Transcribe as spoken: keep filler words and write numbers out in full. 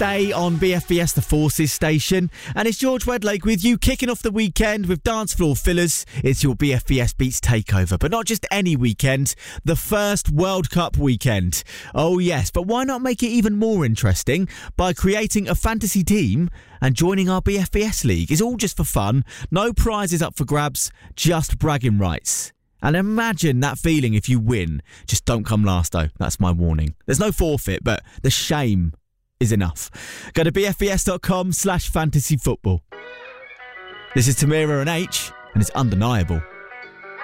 Day on B F B S, the Forces station. And it's George Wedlake with you, kicking off the weekend with dance floor fillers. It's your B F B S Beats takeover, but not just any weekend, the first World Cup weekend. Oh yes, but why not make it even more interesting by creating a fantasy team and joining our B F B S league? It's all just for fun, no prizes up for grabs, just bragging rights. And imagine that feeling if you win. Just don't come last though, that's my warning. There's no forfeit, but the shame is enough. Go to bfbs.com slash fantasy football. This is Tamira and H, and it's undeniable.